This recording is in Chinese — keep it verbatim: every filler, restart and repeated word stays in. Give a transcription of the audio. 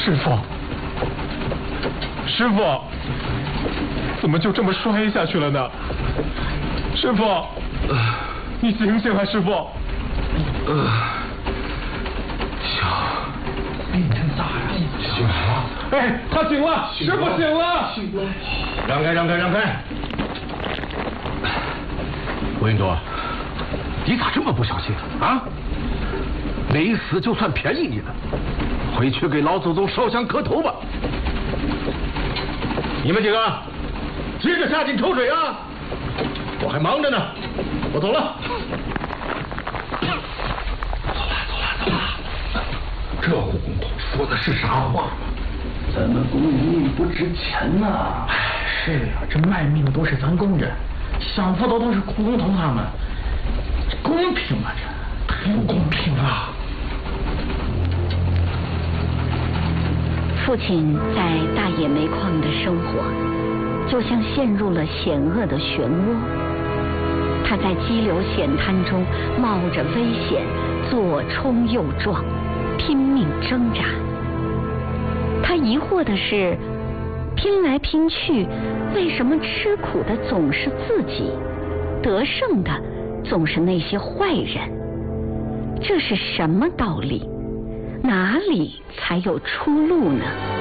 师傅，师傅，怎么就这么摔下去了呢？师傅，你醒醒啊，师傅！ 呃，醒， 你真大呀！ 醒了！ 哎，他醒了，师傅醒了！ 醒了！ 让开，让开，让开！吴云多，你咋这么不小心啊？没死就算便宜你了，回去给老祖宗烧香磕头吧。你们几个接着下井抽水啊！我还忙着呢，我走了。走了，走了，走了。这胡公公说的是啥话？ 咱们工人命不值钱呐！ 是呀，这卖命的都是咱工人，享福的都是苦工头他们，公平吗？这太不公平了。 父亲在大冶煤矿的生活，就像陷入了险恶的漩涡。他在激流险滩中冒着危险，左冲右撞，拼命挣扎。他疑惑的是，拼来拼去，为什么吃苦的总是自己，得胜的总是那些坏人？这是什么道理？哪里才有出路呢？